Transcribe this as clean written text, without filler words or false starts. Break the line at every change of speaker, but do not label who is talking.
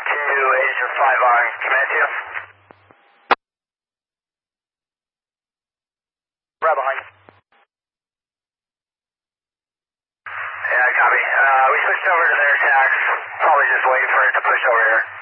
Asia 5 on command to you. Right behind you. Yeah, copy. We switched over to their tax. Probably just waiting for it to push over here.